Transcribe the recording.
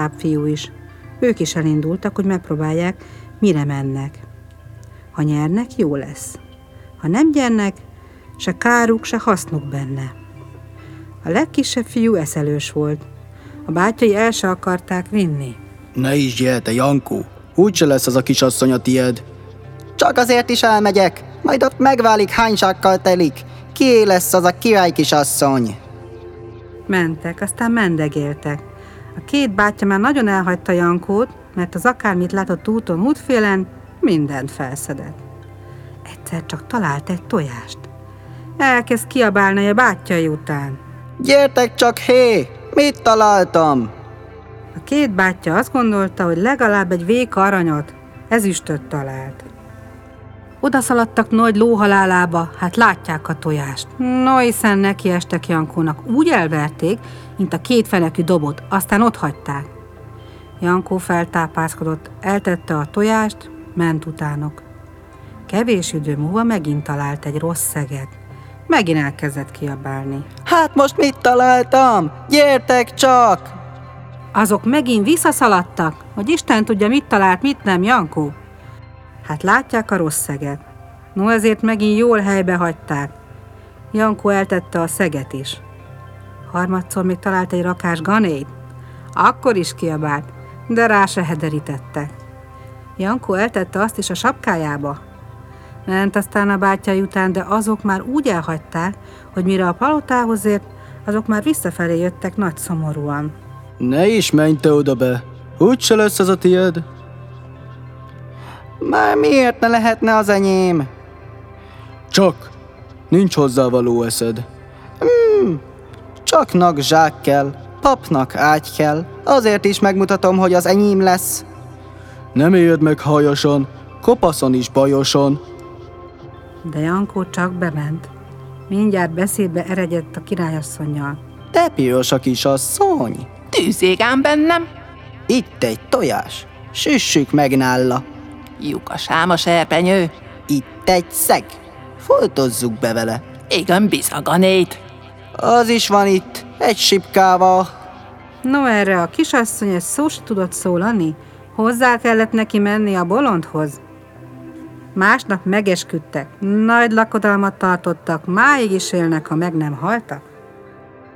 továbbfiú is. Ők is elindultak, hogy megpróbálják, mire mennek. Ha nyernek, jó lesz. Ha nem nyernek, se káruk, se hasznuk benne. A legkisebb fiú eszelős volt. A bátyai el se akarták vinni. Ne is gyere, te Jankó, úgyse lesz az a kisasszony a tied. Csak azért is elmegyek, majd ott megválik, hánysákkal telik. Kié lesz az a király kisasszony? Mentek, aztán mendegéltek. A két bátyja már nagyon elhagyta Jankót, mert az akármit látott úton, útfélen, mindent felszedett. Egyszer csak talált egy tojást. Elkezd kiabálni a bátyjai után. Gyertek csak, hé! Mit találtam? A két bátyja azt gondolta, hogy legalább egy véka aranyat, ezüstöt talált. Oda szaladtak nagy lóhalálába, hát látják a tojást. No, hiszen nekiestek Jankónak, úgy elverték, mint a kétfenekű dobot, aztán ott hagyták. Jankó feltápászkodott, eltette a tojást, ment utánok. Kevés idő múlva megint talált egy rossz szeget. Megint elkezdett kiabálni. Hát most mit találtam? Gyertek csak! Azok megint visszaszaladtak, hogy Isten tudja, mit talált, mit nem, Jankó. Hát látják a rossz szeget. No, ezért megint jól helybe hagyták. Jankó eltette a szeget is. Harmadszor még talált egy rakás ganét. Akkor is kiabált, de rá se hederítettek. Jankó eltette azt is a sapkájába. Ment aztán a bátyái után, de azok már úgy elhagyták, hogy mire a palotához ért, azok már visszafelé jöttek nagy szomorúan. Ne is menj te oda be, úgyse lesz az a tied. Már miért ne lehetne az enyém? Csak, nincs hozzávaló eszed. Csaknak zsák kell, papnak ágy kell, azért is megmutatom, hogy az enyém lesz. Nem éld meg hajasan, kopaszon is bajosan. De Jankó csak bement. Mindjárt beszédbe eredett a királyasszonnyal. De piros a kisasszony. Tűzég ám bennem. Itt egy tojás, süssük meg nála. Lyukas ám a serpenyő. Itt egy szeg, foltozzuk be vele. Igen, bizaganét. Az is van itt, egy sipkával. No, erre a kisasszony egy szó se tudott szólani. Hozzá kellett neki menni a bolondhoz. Másnap megesküdtek, nagy lakodalmat tartottak, máig is élnek, ha meg nem haltak.